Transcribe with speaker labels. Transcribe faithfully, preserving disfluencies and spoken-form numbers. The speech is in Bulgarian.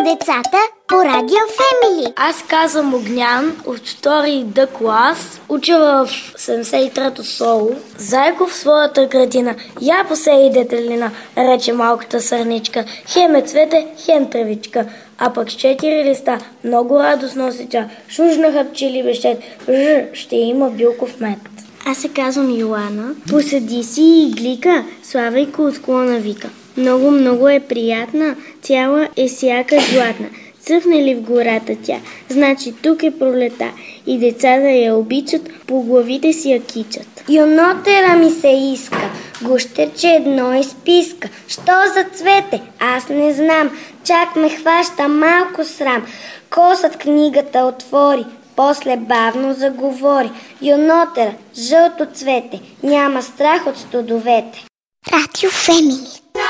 Speaker 1: децата по Радио Фемили.
Speaker 2: Аз казвам Огнян от втори Д клас, уча в седемдесет и трето СОУ. Зайко в своята градина, я посея детелина, рече малката сърничка. Хем е цвете, хем тревичка. А пък с четири листа много радостно сеча. Шужнаха пчели бещет, ж, ще има билков мед.
Speaker 3: Аз се казвам Йоана. Посади си иглика, Славейко от клона вика. Много, много е приятна, цяла е сякаш златна. Цъфне ли в гората тя, значи тук е пролета. И децата я обичат, по главите си я кичат.
Speaker 1: Юнотера ми се иска, гущерче едно изписка. Що за цвете? Аз не знам, чак ме хваща малко срам. Косът книгата отвори, после бавно заговори. Юнотера, жълто цвете, няма страх от студовете.
Speaker 4: Радио Фемили.